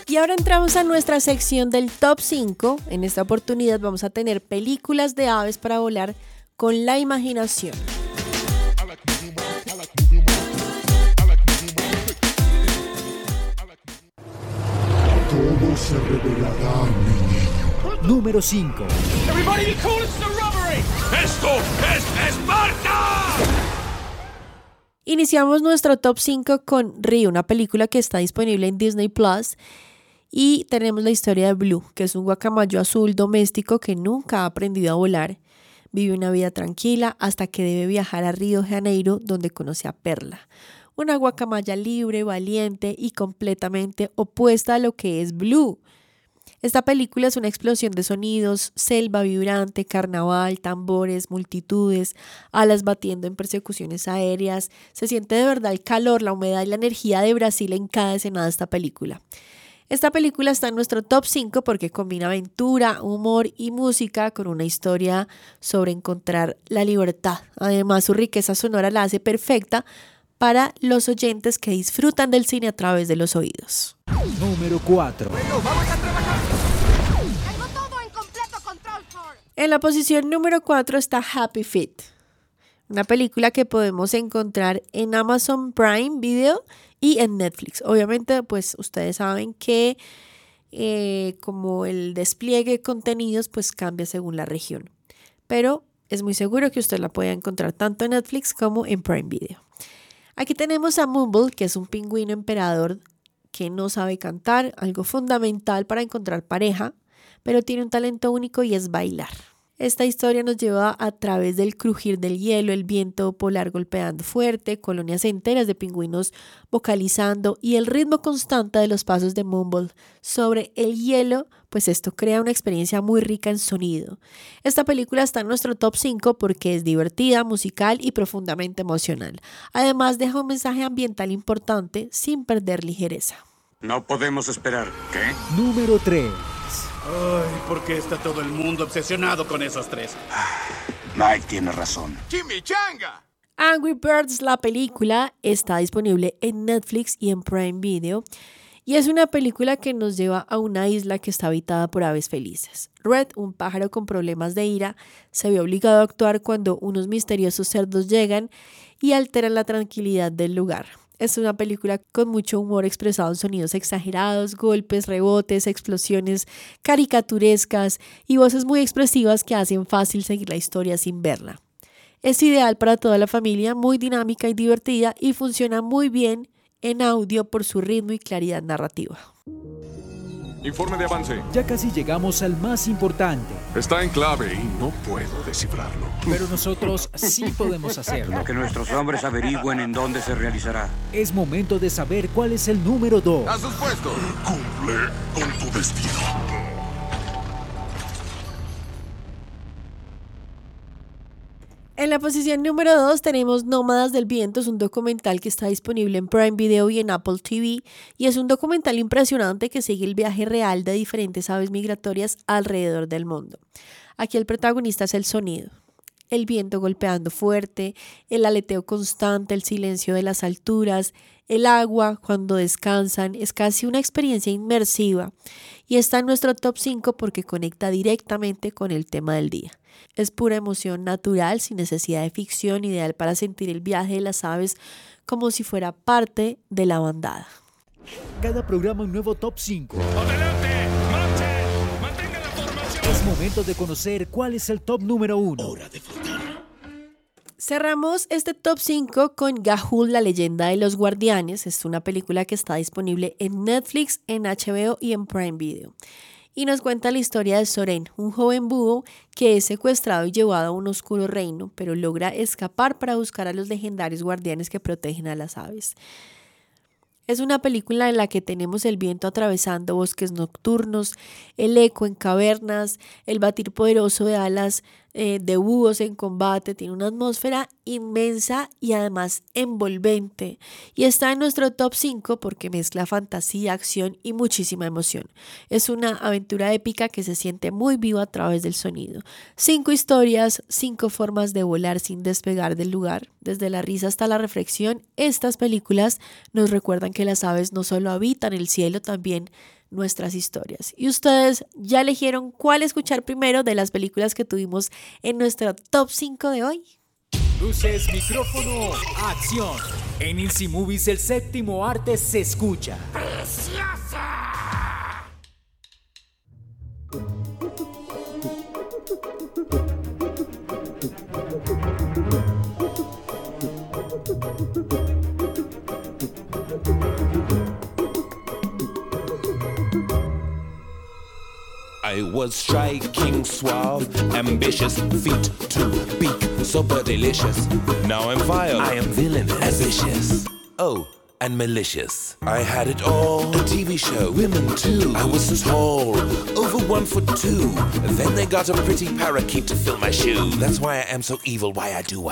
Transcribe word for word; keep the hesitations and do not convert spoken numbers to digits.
Y ahora entramos a nuestra sección del Top cinco. En esta oportunidad vamos a tener películas de aves para volar con la imaginación. Todo se revelará, mi niño. Número cinco. Everybody be cool, it's a robbery. ¡Esto es Esparta! Iniciamos nuestro top cinco con Río, una película que está disponible en Disney Plus. Y tenemos la historia de Blue, que es un guacamayo azul doméstico que nunca ha aprendido a volar. Vive una vida tranquila hasta que debe viajar a Río de Janeiro, donde conoce a Perla, una guacamaya libre, valiente y completamente opuesta a lo que es Blue. Esta película es una explosión de sonidos, selva vibrante, carnaval, tambores, multitudes, alas batiendo en persecuciones aéreas. Se siente de verdad el calor, la humedad y la energía de Brasil en cada escena de esta película. Esta película está en nuestro top cinco porque combina aventura, humor y música con una historia sobre encontrar la libertad. Además, su riqueza sonora la hace perfecta para los oyentes que disfrutan del cine a través de los oídos. Número cuatro. Bueno, vamos a trabajar. Tengo todo en completo control, Thor. En la posición número cuatro está Happy Feet, una película que podemos encontrar en Amazon Prime Video y en Netflix. Obviamente, pues ustedes saben que eh, como el despliegue de contenidos pues cambia según la región, pero es muy seguro que usted la pueda encontrar tanto en Netflix como en Prime Video. Aquí tenemos a Mumble, que es un pingüino emperador que no sabe cantar, algo fundamental para encontrar pareja, pero tiene un talento único y es bailar. Esta historia nos lleva a través del crujir del hielo, el viento polar golpeando fuerte, colonias enteras de pingüinos vocalizando y el ritmo constante de los pasos de Mumble sobre el hielo, pues esto crea una experiencia muy rica en sonido. Esta película está en nuestro top cinco porque es divertida, musical y profundamente emocional. Además deja un mensaje ambiental importante sin perder ligereza. No podemos esperar. ¿Qué? Número tres. Ay, ¿por qué está todo el mundo obsesionado con esos tres? Mike tiene razón. ¡Chimichanga! Angry Birds, la película, está disponible en Netflix y en Prime Video. Y es una película que nos lleva a una isla que está habitada por aves felices. Red, un pájaro con problemas de ira, se ve obligado a actuar cuando unos misteriosos cerdos llegan y alteran la tranquilidad del lugar. Es una película con mucho humor expresado en sonidos exagerados, golpes, rebotes, explosiones caricaturescas y voces muy expresivas que hacen fácil seguir la historia sin verla. Es ideal para toda la familia, muy dinámica y divertida y funciona muy bien en audio por su ritmo y claridad narrativa. Informe de avance. Ya casi llegamos al más importante. Está en clave y no puedo descifrarlo. Pero nosotros sí podemos hacerlo. Que nuestros hombres averigüen en dónde se realizará. Es momento de saber cuál es el número dos. ¡A sus puestos! Cumple con tu destino. En la posición número dos tenemos Nómadas del Viento, es un documental que está disponible en Prime Video y en Apple T V y es un documental impresionante que sigue el viaje real de diferentes aves migratorias alrededor del mundo. Aquí el protagonista es el sonido, el viento golpeando fuerte, el aleteo constante, el silencio de las alturas, el agua cuando descansan, es casi una experiencia inmersiva y está en nuestro top cinco porque conecta directamente con el tema del día. Es pura emoción natural, sin necesidad de ficción, ideal para sentir el viaje de las aves como si fuera parte de la bandada. Cada programa un nuevo top cinco. ¡Adelante! ¡Marchen! ¡Mantengan la formación! Es momento de conocer cuál es el top número uno. Hora de flotar. Cerramos este top cinco con Ga'Hoole, la leyenda de los guardianes. Es una película que está disponible en Netflix, en H B O y en Prime Video. Y nos cuenta la historia de Soren, un joven búho que es secuestrado y llevado a un oscuro reino, pero logra escapar para buscar a los legendarios guardianes que protegen a las aves. Es una película en la que tenemos el viento atravesando bosques nocturnos, el eco en cavernas, el batir poderoso de alas eh, de búhos en combate. Tiene una atmósfera inmensa y además envolvente. Y está en nuestro top cinco porque mezcla fantasía, acción y muchísima emoción. Es una aventura épica que se siente muy viva a través del sonido. Cinco historias, cinco formas de volar sin despegar del lugar. Desde la risa hasta la reflexión, estas películas nos recuerdan que las aves no solo habitan el cielo, también nuestras historias. Y ustedes ya eligieron cuál escuchar primero de las películas que tuvimos en nuestro top cinco de hoy. Luces, micrófono, acción. En Easy Movies el séptimo arte se escucha. I was striking, suave, ambitious, feet to beak, super delicious. Now I'm vile, I am villainous, vicious, oh, and malicious. I had it all, a T V show, women too. I was tall, over one foot two. Then they got a pretty parakeet to fill my shoe. That's why I am so evil, why I do what